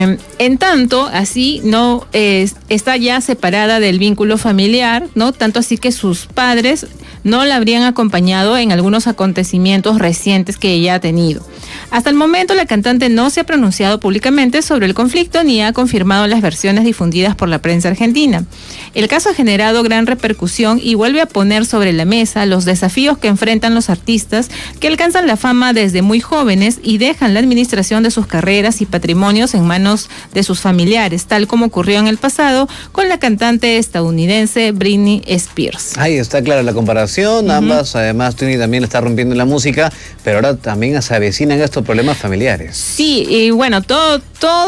En tanto, así no está ya separada del vínculo familiar, ¿no? Tanto así que sus padres no la habrían acompañado en algunos acontecimientos recientes que ella ha tenido. Hasta el momento, la cantante no se ha pronunciado públicamente sobre el conflicto ni ha confirmado las versiones difundidas por la prensa argentina. El caso ha generado gran repercusión y vuelve a poner sobre la mesa los desafíos que enfrentan los artistas que alcanzan la fama desde muy jóvenes y dejan la administración de sus carreras y patrimonios en manos de sus familiares, tal como ocurrió en el pasado con la cantante estadounidense Britney Spears. Ahí está clara la comparación, ambas, además Tini también está rompiendo en la música, pero ahora también se avecinan estos problemas familiares. Sí, y bueno, todo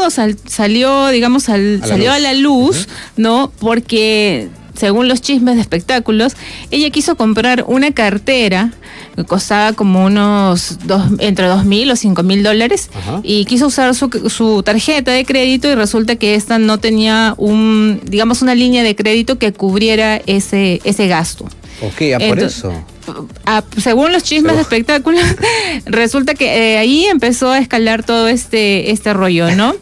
salió, digamos, salió a la luz, ¿no? Porque según los chismes de espectáculos, ella quiso comprar una cartera que costaba como entre $2,000 o $5,000 y quiso usar su tarjeta de crédito y resulta que esta no tenía una línea de crédito que cubriera ese gasto. Ok, por eso. Según los chismes de espectáculos, resulta que ahí empezó a escalar todo este rollo, ¿no?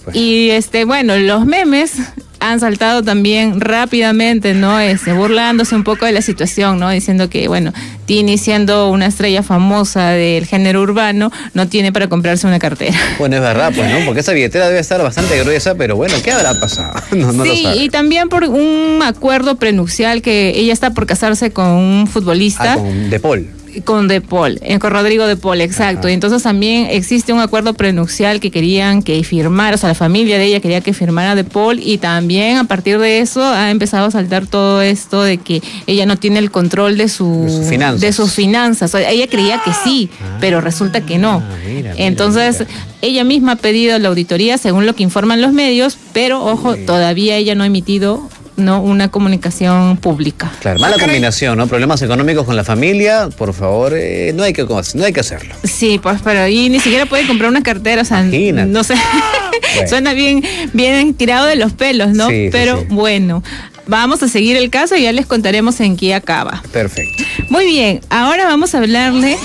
Y los memes han saltado también rápidamente, ¿no? Burlándose un poco de la situación, ¿no? Diciendo que, bueno, Tini, siendo una estrella famosa del género urbano, no tiene para comprarse una cartera. Bueno, es verdad, pues, ¿no? Porque esa billetera debe estar bastante gruesa, pero bueno, ¿qué habrá pasado? No sí, lo sabe. Y también por un acuerdo prenupcial que ella está por casarse con un futbolista. Con De Paul. Con Rodrigo De Paul, exacto. Ajá. Y entonces también existe un acuerdo prenupcial que querían que firmara, o sea, la familia de ella quería que firmara De Paul, y también a partir de eso ha empezado a saltar todo esto de que ella no tiene el control de sus finanzas. O sea, ella creía que sí, pero resulta que no. Entonces, ella misma ha pedido la auditoría según lo que informan los medios, pero ojo, todavía ella no ha emitido una comunicación pública. Claro, mala combinación, ¿no? Problemas económicos con la familia, por favor, no hay que hacerlo. Sí, pues, pero ahí ni siquiera puede comprar una cartera, o sea, imagínate. No sé, bueno. Suena bien tirado de los pelos, ¿no? Sí, pero sí. Bueno, vamos a seguir el caso y ya les contaremos en qué acaba. Perfecto. Muy bien, ahora vamos a hablarle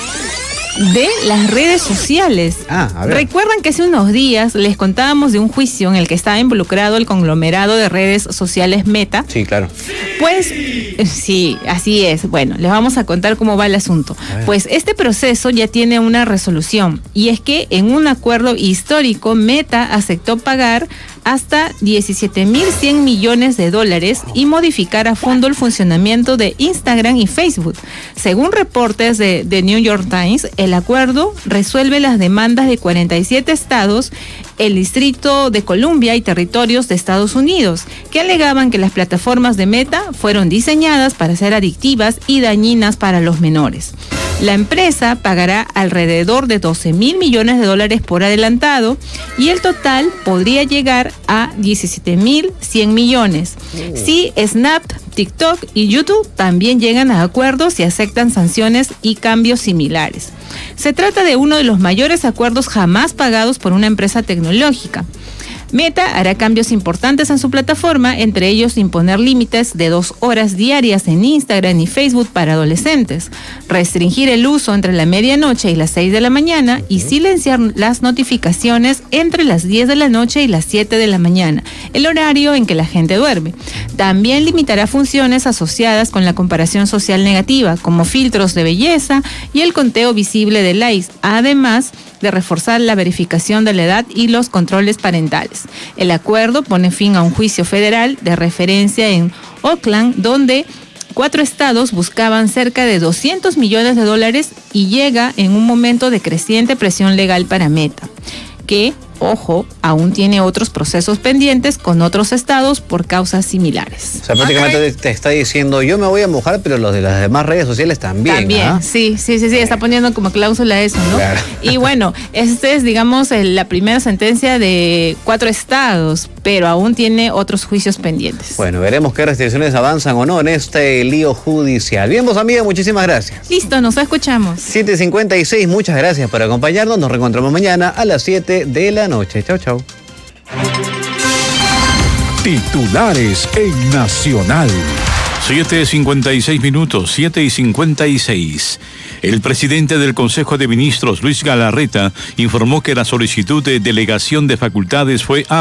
de las redes sociales. A ver. ¿Recuerdan que hace unos días les contábamos de un juicio en el que estaba involucrado el conglomerado de redes sociales Meta? Sí, claro. Pues sí, así es. Bueno, les vamos a contar cómo va el asunto. Pues este proceso ya tiene una resolución, y es que en un acuerdo histórico Meta aceptó pagar hasta $17,100 millones y modificar a fondo el funcionamiento de Instagram y Facebook. Según reportes de The New York Times, el acuerdo resuelve las demandas de 47 estados, el Distrito de Columbia y territorios de Estados Unidos, que alegaban que las plataformas de Meta fueron diseñadas para ser adictivas y dañinas para los menores. La empresa pagará alrededor de $12,000 millones por adelantado, y el total podría llegar a $17,100 millones. Si Snap, TikTok y YouTube también llegan a acuerdos y aceptan sanciones y cambios similares. Se trata de uno de los mayores acuerdos jamás pagados por una empresa tecnológica. Meta hará cambios importantes en su plataforma, entre ellos imponer límites de 2 horas diarias en Instagram y Facebook para adolescentes, restringir el uso entre la medianoche y las 6 de la mañana y silenciar las notificaciones entre las 10 de la noche y las 7 de la mañana, el horario en que la gente duerme. También limitará funciones asociadas con la comparación social negativa, como filtros de belleza y el conteo visible de likes, además de reforzar la verificación de la edad y los controles parentales. El acuerdo pone fin a un juicio federal de referencia en Oakland, donde 4 estados buscaban cerca de $200 millones y llega en un momento de creciente presión legal para Meta, que, ojo, aún tiene otros procesos pendientes con otros estados por causas similares. O sea, prácticamente te está diciendo, yo me voy a mojar, pero los de las demás redes sociales también. También, sí, está poniendo como cláusula eso, ¿no? Claro. Y bueno, esta es, digamos, la primera sentencia de 4 estados, pero aún tiene otros juicios pendientes. Bueno, veremos qué restricciones avanzan o no en este lío judicial. Bien, vos, amiga, muchísimas gracias. Listo, nos escuchamos. 7:56, muchas gracias por acompañarnos. Nos reencontramos mañana a las 7 de la noche. Chau, chau. Titulares en Nacional. 7:56, 7:56. El presidente del Consejo de Ministros, Luis Galarreta, informó que la solicitud de delegación de facultades fue